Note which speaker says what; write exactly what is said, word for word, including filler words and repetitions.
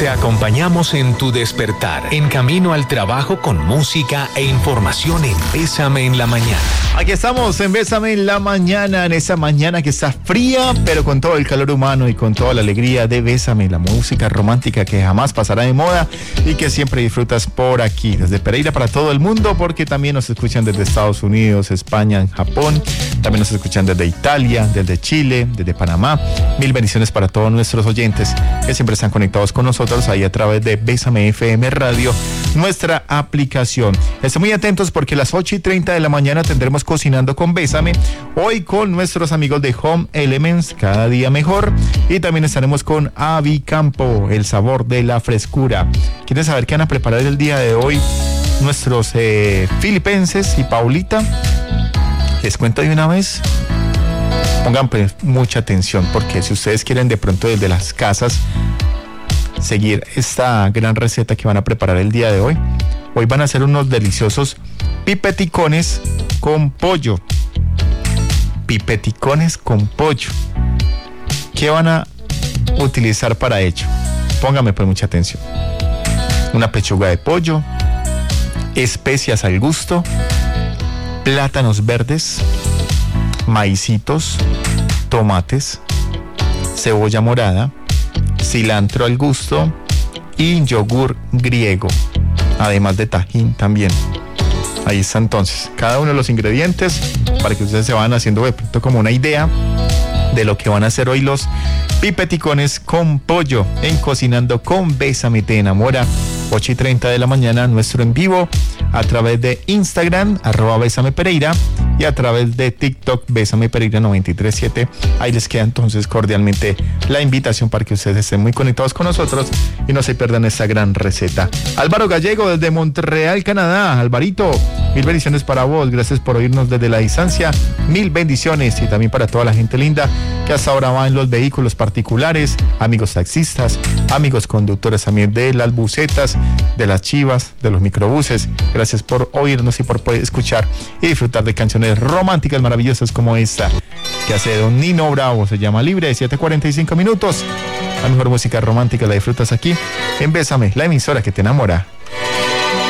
Speaker 1: Te acompañamos en tu despertar, en camino al trabajo con música e información en Bésame en la Mañana.
Speaker 2: Aquí estamos en Bésame en la Mañana, en esa mañana que está fría, pero con todo el calor humano y con toda la alegría de Bésame, la música romántica que jamás pasará de moda y que siempre disfrutas por aquí, desde Pereira para todo el mundo, porque también nos escuchan desde Estados Unidos, España, Japón, también nos escuchan desde Italia, desde Chile, desde Panamá. Mil bendiciones para todos nuestros oyentes que siempre están conectados con nosotros ahí a través de Bésame F M Radio, nuestra aplicación. Estén muy atentos porque a las ocho y treinta de la mañana tendremos Cocinando con Bésame, hoy con nuestros amigos de Home Elements, cada día mejor, y también estaremos con Avicampo, el sabor de la frescura. ¿Quieren saber qué van a preparar el día de hoy nuestros eh, filipenses y Paulita? Les cuento de una vez. Pongan pues mucha atención, porque si ustedes quieren de pronto desde las casas seguir esta gran receta que van a preparar el día de hoy, hoy van a hacer unos deliciosos pipeticones con pollo. Pipeticones con pollo. ¿Qué van a utilizar para ello? Póngame pues mucha atención. Una pechuga de pollo, especias al gusto, plátanos verdes, maicitos, tomates, cebolla morada, cilantro al gusto y yogur griego, además de tajín también. Ahí está entonces cada uno de los ingredientes para que ustedes se vayan haciendo de pronto como una idea de lo que van a hacer hoy los pipeticones con pollo en Cocinando con Bésame Te Enamora. Ocho y treinta de la mañana, nuestro en vivo a través de Instagram, arroba Bésame Pereira, y a través de TikTok, Bésame Pereira noventa y tres siete. Ahí les queda entonces cordialmente la invitación para que ustedes estén muy conectados con nosotros y no se pierdan esta gran receta. Álvaro Gallego desde Montreal, Canadá. Alvarito, mil bendiciones para vos, gracias por oírnos desde la distancia, mil bendiciones, y también para toda la gente linda que hasta ahora va en los vehículos particulares, amigos taxistas, amigos conductores también de las busetas, de las chivas, de los microbuses. Gracias por oírnos y por poder escuchar y disfrutar de canciones románticas maravillosas como esta que hace don Nino Bravo. Se llama Libre, de siete cuarenta y cinco minutos. La mejor música romántica la disfrutas aquí en Bésame, la emisora que te enamora.